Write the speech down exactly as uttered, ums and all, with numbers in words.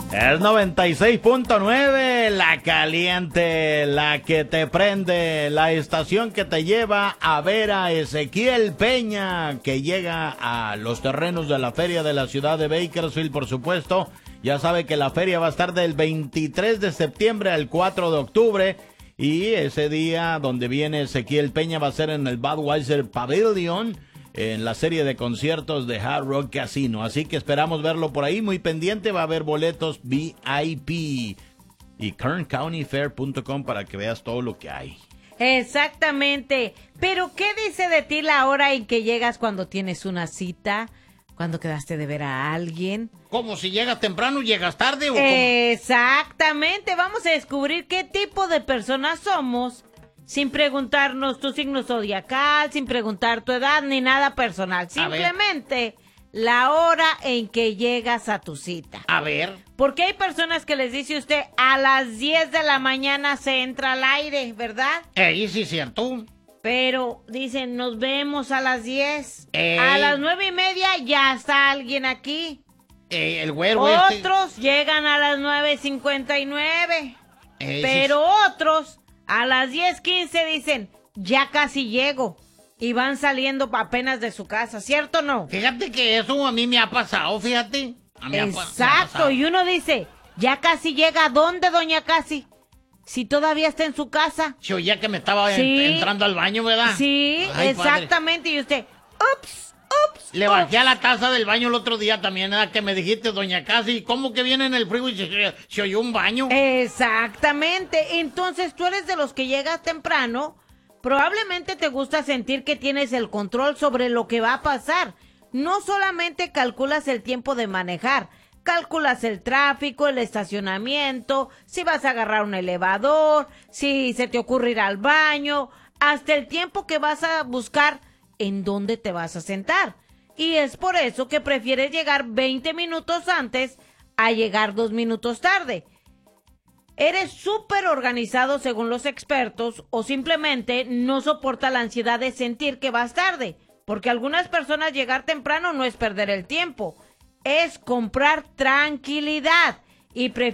Es noventa y seis punto nueve, la caliente, la que te prende, la estación que te lleva a ver a Ezequiel Peña, que llega a los terrenos de la feria de la ciudad de Bakersfield, por supuesto. Ya sabe que la feria va a estar del veintitrés de septiembre al cuatro de octubre. Y ese día donde viene Ezequiel Peña va a ser en el Budweiser Pavilion, en la serie de conciertos de Hard Rock Casino. Así que esperamos verlo por ahí, muy pendiente. Va a haber boletos V I P. Y kern county fair punto com para que veas todo lo que hay. Exactamente. Pero ¿qué dice de ti la hora en que llegas cuando tienes una cita? ¿Cuando quedaste de ver a alguien? ¿Cómo? Si llegas temprano, llegas tarde o cómo? Exactamente. Vamos a descubrir qué tipo de personas somos sin preguntarnos tu signo zodiacal, sin preguntar tu edad ni nada personal. Simplemente la hora en que llegas a tu cita. A ver. Porque hay personas que les dice usted a las diez de la mañana se entra al aire, ¿verdad? Eh, sí, cierto. Pero dicen, nos vemos a las diez. Ey. A las nueve y media ya está alguien aquí. Ey, el güero Otros este. llegan a las nueve cincuenta y nueve. Ey, Pero sí. otros a las diez quince dicen, ya casi llego. Y van saliendo apenas de su casa, ¿cierto o no? Fíjate que eso a mí me ha pasado, fíjate. A mí Exacto, ha, me ha pasado. y uno dice, ya casi llega. ¿A dónde, doña Casi? Si todavía está en su casa. Se oía que me estaba Sí. en- entrando al baño, ¿verdad? Sí, Ay, exactamente. Y usted, ups, ups, Le ups. bajé a la taza del baño el otro día también, ¿verdad? Que me dijiste, doña Casi, ¿cómo que viene en el frío y se, se oyó un baño? Exactamente. Entonces tú eres de los que llegas temprano. Probablemente te gusta sentir que tienes el control sobre lo que va a pasar. No solamente calculas el tiempo de manejar, calculas el tráfico, el estacionamiento, si vas a agarrar un elevador, si se te ocurre ir al baño, hasta el tiempo que vas a buscar en dónde te vas a sentar. Y es por eso que prefieres llegar veinte minutos antes a llegar dos minutos tarde. ¿Eres súper organizado según los expertos o simplemente no soporta la ansiedad de sentir que vas tarde? Porque algunas personas llegar temprano no es perder el tiempo, es comprar tranquilidad y prefieren